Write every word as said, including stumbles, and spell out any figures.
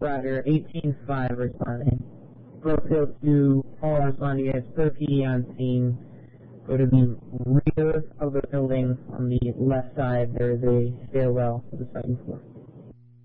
Ladder eighteen five responding. Brookfield two, all responding as per P D on scene. Go to the rear of the building on the left side. There is a stairwell to the second floor.